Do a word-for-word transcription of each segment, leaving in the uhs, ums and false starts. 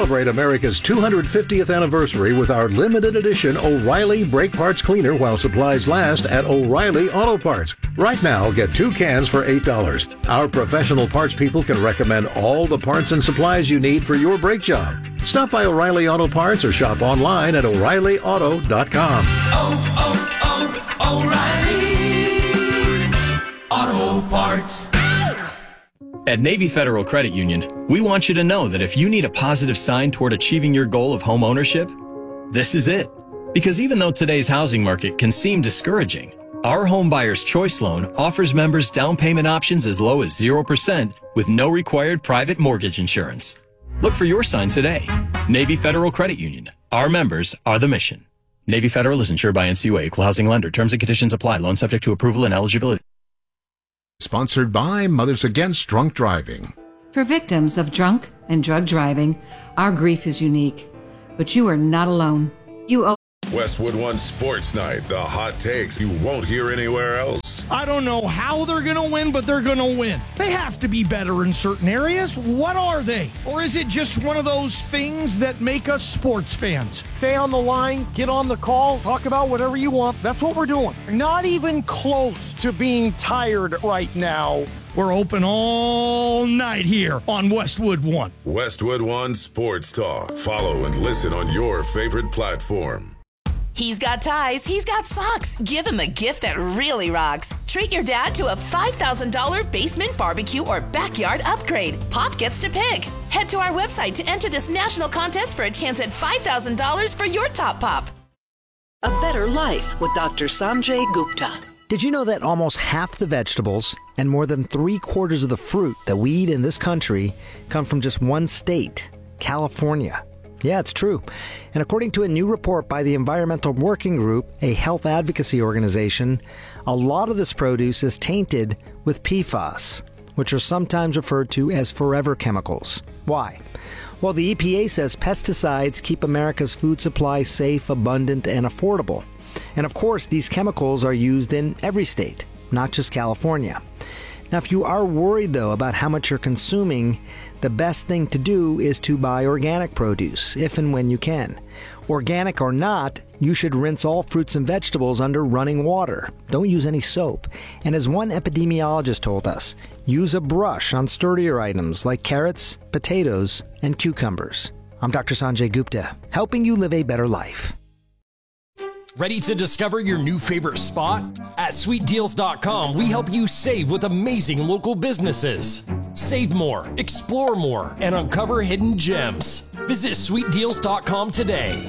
Celebrate America's two hundred fiftieth anniversary with our limited edition O'Reilly Brake Parts Cleaner while supplies last at O'Reilly Auto Parts. Right now, get two cans for eight dollars. Our professional parts people can recommend all the parts and supplies you need for your brake job. Stop by O'Reilly Auto Parts or shop online at O'Reilly Auto dot com. Oh, oh, oh, O'Reilly Auto Parts. At Navy Federal Credit Union, we want you to know that if you need a positive sign toward achieving your goal of home ownership, this is it. Because even though today's housing market can seem discouraging, our Home Buyer's Choice Loan offers members down payment options as low as zero percent with no required private mortgage insurance. Look for your sign today. Navy Federal Credit Union. Our members are the mission. Navy Federal is insured by N C U A, Equal Housing Lender. Terms and conditions apply. Loan subject to approval and eligibility. Sponsored by Mothers Against Drunk Driving. For victims of drunk and drug driving, our grief is unique. But you are not alone. You owe Westwood One Sports Night. The hot takes you won't hear anywhere else. I don't know how they're going to win, but they're going to win. They have to be better in certain areas. What are they? Or is it just one of those things that make us sports fans? Stay on the line, get on the call, talk about whatever you want. That's what we're doing. Not even close to being tired right now. We're open all night here on Westwood One. Westwood One Sports Talk. Follow and listen on your favorite platform. He's got ties, he's got socks. Give him a gift that really rocks. Treat your dad to a five thousand dollars basement barbecue or backyard upgrade. Pop gets to pick. Head to our website to enter this national contest for a chance at five thousand dollars for your top pop. A better life with Doctor Sanjay Gupta. Did you know that almost half the vegetables and more than three quarters of the fruit that we eat in this country come from just one state, California? Yeah, it's true. And according to a new report by the Environmental Working Group, a health advocacy organization, a lot of this produce is tainted with P FAS, which are sometimes referred to as forever chemicals. Why? Well, the E P A says pesticides keep America's food supply safe, abundant, and affordable. And of course, these chemicals are used in every state, not just California. Now, if you are worried, though, about how much you're consuming, the best thing to do is to buy organic produce, if and when you can. Organic or not, you should rinse all fruits and vegetables under running water. Don't use any soap. And as one epidemiologist told us, use a brush on sturdier items like carrots, potatoes, and cucumbers. I'm Doctor Sanjay Gupta, helping you live a better life. Ready to discover your new favorite spot? At sweet deals dot com, we help you save with amazing local businesses. Save more, explore more, and uncover hidden gems. Visit sweet deals dot com today.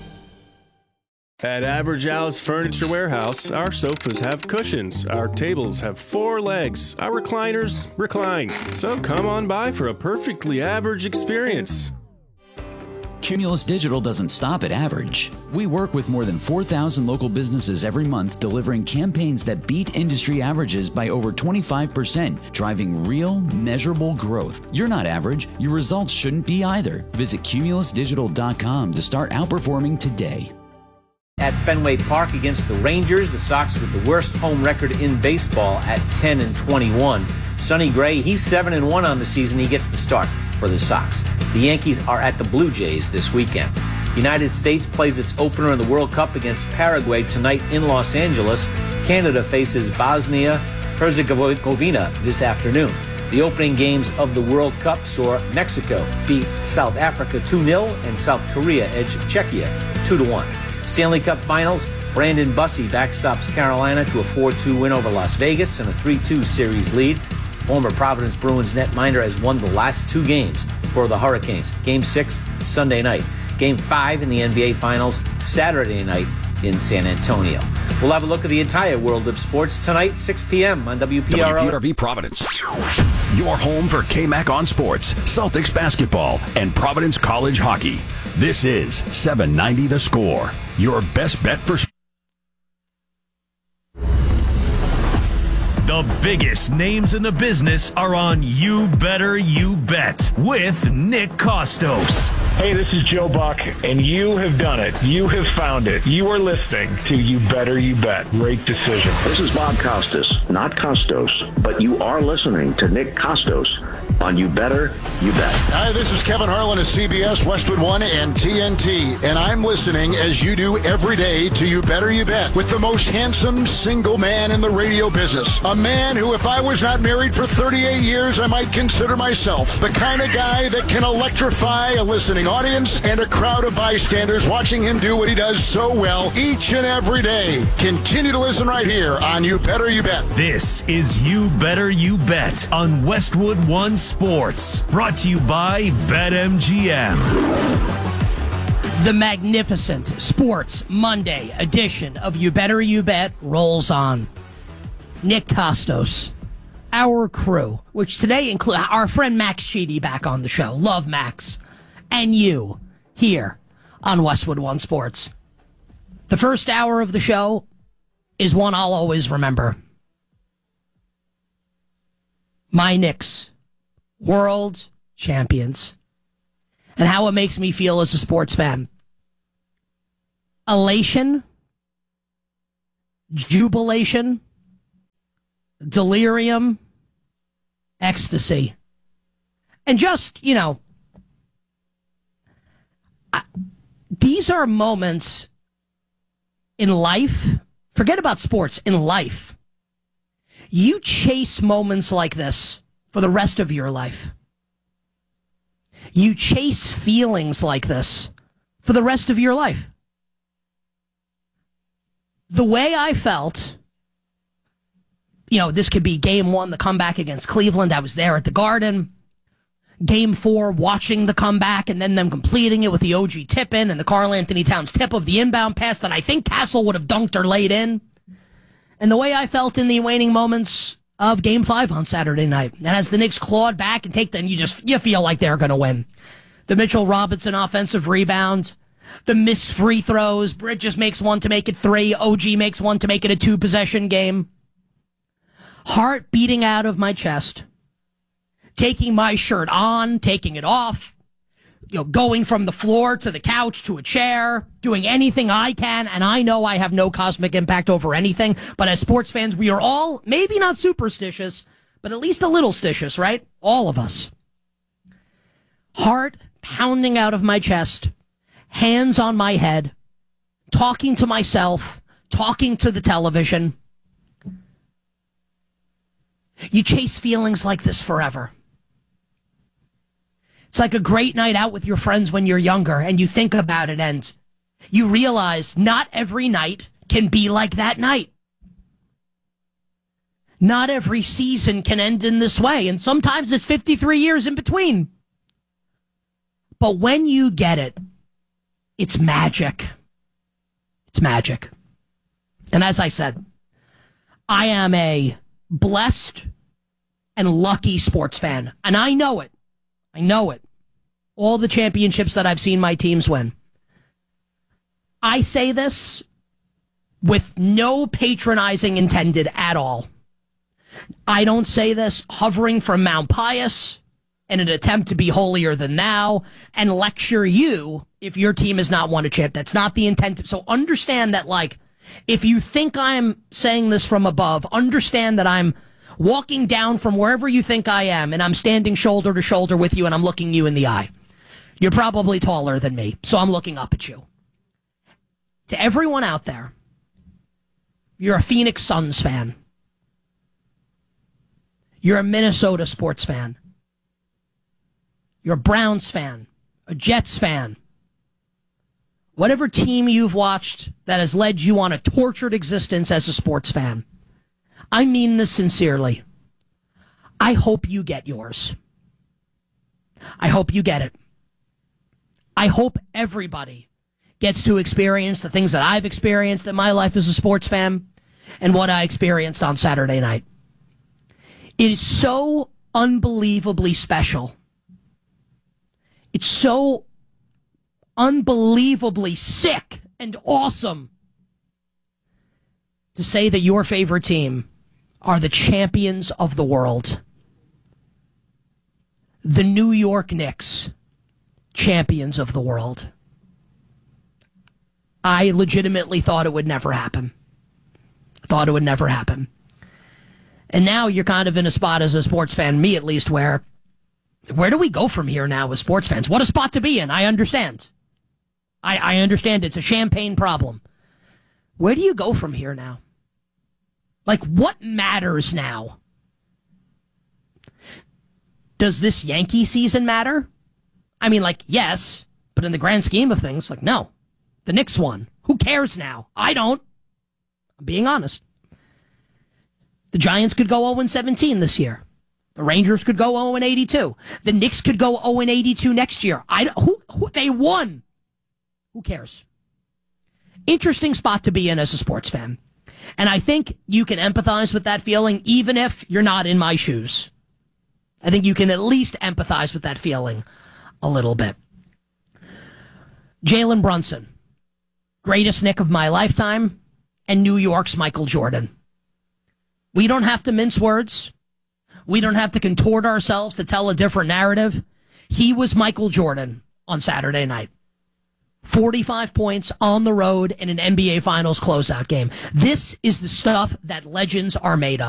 At Average Al's Furniture Warehouse, our sofas have cushions, our tables have four legs, our recliners recline. So come on by for a perfectly average experience. Cumulus Digital doesn't stop at average. We work with more than four thousand local businesses every month, delivering campaigns that beat industry averages by over twenty-five percent, driving real, measurable growth. You're not average. Your results shouldn't be either. Visit cumulus digital dot com to start outperforming today. At Fenway Park against the Rangers, the Sox with the worst home record in baseball at ten and twenty-one. Sonny Gray, he's seven and one on the season. He gets the start for the Sox. The Yankees are at the Blue Jays this weekend. The United States plays its opener in the World Cup against Paraguay tonight in Los Angeles. Canada faces Bosnia-Herzegovina this afternoon. The opening games of the World Cup saw Mexico beat South Africa two nil and South Korea edge Czechia two to one. Stanley Cup Finals, Brandon Bussey backstops Carolina to a four two win over Las Vegas and a three two series lead. Former Providence Bruins netminder has won the last two games for the Hurricanes. Game six, Sunday night. Game five in the N B A Finals, Saturday night in San Antonio. We'll have a look at the entire world of sports tonight, six p.m. on W P R O. W P R V Providence. Your home for K-Mac on sports, Celtics basketball, and Providence College hockey. This is seven ninety The Score, your best bet for sports. The biggest names in the business are on You Better You Bet with Nick Kostos. Hey, this is Joe Buck, and you have done it. You have found it. You are listening to You Better You Bet. Great decision. This is Bob Costas, not Costos, but you are listening to Nick Kostos. on You Better You Bet. Hi, this is Kevin Harlan of C B S, Westwood One, and T N T, and I'm listening as you do every day to You Better You Bet with the most handsome single man in the radio business. A man who, if I was not married for thirty-eight years, I might consider myself the kind of guy that can electrify a listening audience and a crowd of bystanders watching him do what he does so well each and every day. Continue to listen right here on You Better You Bet. This is You Better You Bet on Westwood One Sports. Brought to you by BetMGM. The magnificent Sports Monday edition of You Better You Bet rolls on. Nick Kostos, our crew, which today includes our friend Max Sheedy back on the show. Love Max. And you here on Westwood One Sports. The first hour of the show is one I'll always remember. My Knicks, world champions, and how it makes me feel as a sports fan. Elation, jubilation, delirium, ecstasy, and just, you know, I, these are moments in life. Forget about sports, in life. You chase moments like this for the rest of your life. You chase feelings like this for the rest of your life. The way I felt, you know, this could be game one, the comeback against Cleveland. I was there at the Garden. Game four, watching the comeback and then them completing it with the O G tip-in and the Karl Anthony Towns tip of the inbound pass that I think Castle would have dunked or laid in. And the way I felt in the waning moments of Game five on Saturday night. And as the Knicks clawed back and take them, you just you feel like they're going to win. The Mitchell Robinson offensive rebound, the missed free throws, Bridges makes one to make it three, O G makes one to make it a two-possession game. Heart beating out of my chest. Taking my shirt on, taking it off, you know, going from the floor to the couch to a chair, doing anything I can, and I know I have no cosmic impact over anything, but as sports fans, we are all, maybe not superstitious, but at least a little stitious, right? All of us. Heart pounding out of my chest, hands on my head, talking to myself, talking to the television. You chase feelings like this forever. It's like a great night out with your friends when you're younger and you think about it and you realize not every night can be like that night. Not every season can end in this way, and sometimes it's fifty-three years in between. But when you get it, it's magic. It's magic. And as I said, I am a blessed and lucky sports fan, and I know it. I know it. All the championships that I've seen my teams win. I say this with no patronizing intended at all. I don't say this hovering from Mount Pius in an attempt to be holier than thou and lecture you if your team has not won a champ. That's not the intent. So understand that, like, if you think I'm saying this from above, understand that I'm walking down from wherever you think I am, and I'm standing shoulder to shoulder with you, and I'm looking you in the eye. You're probably taller than me, so I'm looking up at you. To everyone out there, you're a Phoenix Suns fan. You're a Minnesota sports fan. You're a Browns fan, a Jets fan. Whatever team you've watched that has led you on a tortured existence as a sports fan, I mean this sincerely. I hope you get yours. I hope you get it. I hope everybody gets to experience the things that I've experienced in my life as a sports fan and what I experienced on Saturday night. It is so unbelievably special. It's so unbelievably sick and awesome to say that your favorite team are the champions of the world. The New York Knicks, champions of the world. I legitimately thought it would never happen. Thought it would never happen. And now you're kind of in a spot as a sports fan, me at least, where Where do we go from here now as sports fans? What a spot to be in. I understand. I, I understand it's a champagne problem. Where do you go from here now? Like, what matters now? Does this Yankee season matter? I mean, like, yes, but in the grand scheme of things, like, no. The Knicks won. Who cares now? I don't. I'm being honest. The Giants could go oh and seventeen this year. The Rangers could go oh and eighty-two. The Knicks could go oh and eighty-two next year. I who, who they won. Who cares? Interesting spot to be in as a sports fan. And I think you can empathize with that feeling even if you're not in my shoes. I think you can at least empathize with that feeling a little bit. Jalen Brunson, greatest Knick of my lifetime, and New York's Michael Jordan. We don't have to mince words. We don't have to contort ourselves to tell a different narrative. He was Michael Jordan on Saturday night. forty-five points on the road in an N B A Finals closeout game. This is the stuff that legends are made of.